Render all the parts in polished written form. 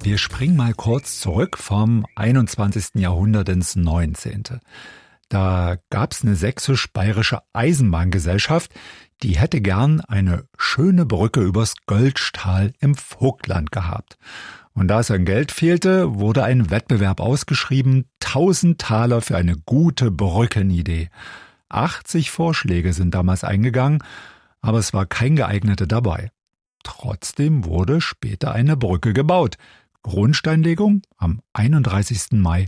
Wir springen mal kurz zurück vom 21. Jahrhundert ins 19. Da gab's eine sächsisch-bayerische Eisenbahngesellschaft, die hätte gern eine schöne Brücke übers Göltzschtal im Vogtland gehabt. Und da es an Geld fehlte, wurde ein Wettbewerb ausgeschrieben, 1000 Taler für eine gute Brückenidee. 80 Vorschläge sind damals eingegangen, aber es war kein geeigneter dabei. Trotzdem wurde später eine Brücke gebaut. Grundsteinlegung am 31. Mai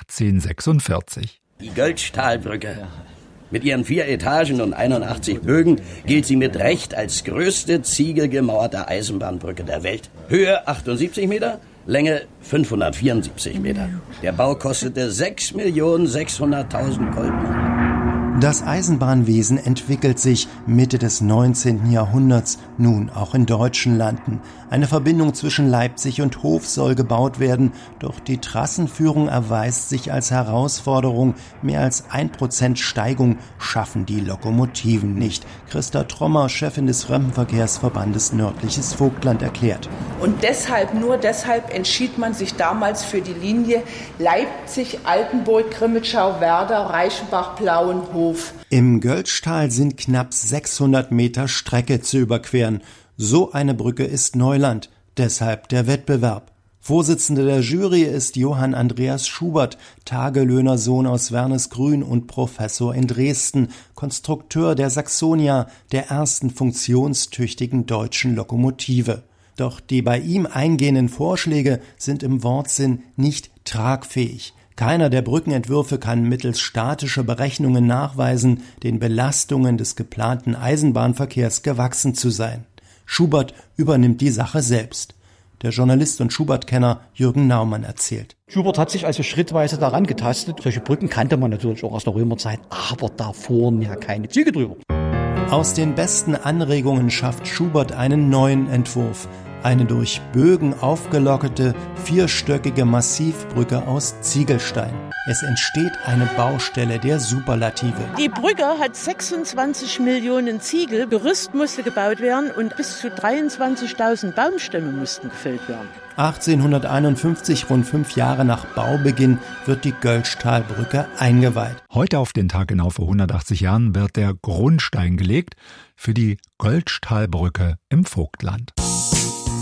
1846. Die Göltzschtalbrücke. Mit ihren 4 Etagen und 81 Bögen gilt sie mit Recht als größte ziegelgemauerte Eisenbahnbrücke der Welt. Höhe 78 Meter, Länge 574 Meter. Der Bau kostete 6.600.000 Goldmark. Das Eisenbahnwesen entwickelt sich Mitte des 19. Jahrhunderts, nun auch in deutschen Landen. Eine Verbindung zwischen Leipzig und Hof soll gebaut werden, doch die Trassenführung erweist sich als Herausforderung. Mehr als 1% Steigung schaffen die Lokomotiven nicht. Christa Trommer, Chefin des Fremdenverkehrsverbandes Nördliches Vogtland, erklärt. Und nur deshalb entschied man sich damals für die Linie Leipzig-Altenburg, Grimmitschau-Werder, Reichenbach-Plauenhof. Im Göltzschtal sind knapp 600 Meter Strecke zu überqueren. So eine Brücke ist Neuland, deshalb der Wettbewerb. Vorsitzender der Jury ist Johann Andreas Schubert, Tagelöhnersohn aus Wernesgrün und Professor in Dresden, Konstrukteur der Saxonia, der ersten funktionstüchtigen deutschen Lokomotive. Doch die bei ihm eingehenden Vorschläge sind im Wortsinn nicht tragfähig. Keiner der Brückenentwürfe kann mittels statischer Berechnungen nachweisen, den Belastungen des geplanten Eisenbahnverkehrs gewachsen zu sein. Schubert übernimmt die Sache selbst. Der Journalist und Schubert-Kenner Jürgen Naumann erzählt. Schubert hat sich also schrittweise daran getastet. Solche Brücken kannte man natürlich auch aus der Römerzeit, aber da fuhren ja keine Züge drüber. Aus den besten Anregungen schafft Schubert einen neuen Entwurf. Eine durch Bögen aufgelockerte, 4-stöckige Massivbrücke aus Ziegelstein. Es entsteht eine Baustelle der Superlative. Die Brücke hat 26 Millionen Ziegel. Gerüst musste gebaut werden und bis zu 23.000 Baumstämme mussten gefällt werden. 1851, rund 5 Jahre nach Baubeginn, wird die Göltzschtalbrücke eingeweiht. Heute auf den Tag genau vor 180 Jahren wird der Grundstein gelegt für die Göltzschtalbrücke im Vogtland.